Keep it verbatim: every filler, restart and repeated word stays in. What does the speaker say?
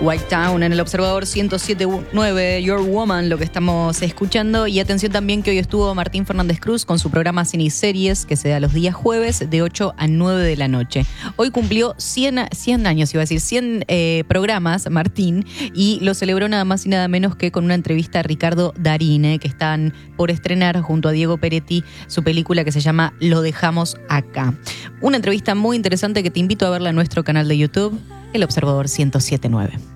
White Town en el Observador ciento siete punto nueve, Your Woman, lo que estamos escuchando. Y atención también que hoy estuvo Martín Fernández Cruz con su programa Cine y Series, que se da los días jueves de ocho a nueve de la noche. Hoy cumplió cien, cien años, iba a decir, cien eh, programas, Martín, y lo celebró nada más y nada menos que con una entrevista a Ricardo Darín, eh, que están por estrenar junto a Diego Peretti su película que se llama Lo dejamos acá. Una entrevista muy interesante que te invito a verla en nuestro canal de YouTube, El Observador ciento siete punto nueve.